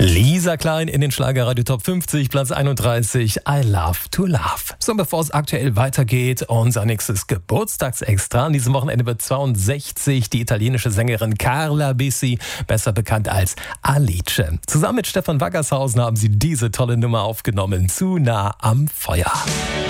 Lisa Klein in den Schlagerradio Top 50, Platz 31, I Love to Love. So, bevor es aktuell weitergeht, unser nächstes Geburtstagsextra. An diesem Wochenende wird 62 die italienische Sängerin Carla Bisi, besser bekannt als Alice. Zusammen mit Stefan Waggershausen haben sie diese tolle Nummer aufgenommen, Zu nah am Feuer.